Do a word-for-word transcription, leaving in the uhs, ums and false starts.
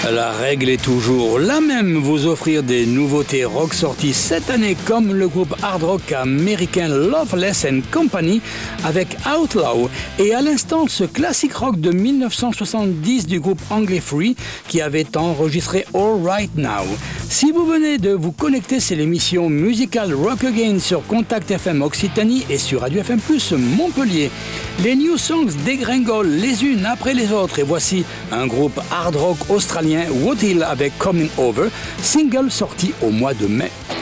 La règle est toujours la même, vous offrir des nouveautés rock sorties cette année comme le groupe hard rock américain Loveless and Company avec Outlaw et à l'instant ce classique rock de dix-neuf cent soixante-dix du groupe anglais Free qui avait enregistré All Right Now. Si vous venez de vous connecter, c'est l'émission Musical Rock Again sur Contact F M Occitanie et sur Radio F M Plus Montpellier. Les new songs dégringolent les unes après les autres et voici un groupe hard rock australien Woodhill avec Coming Over, single sorti au mois de mai.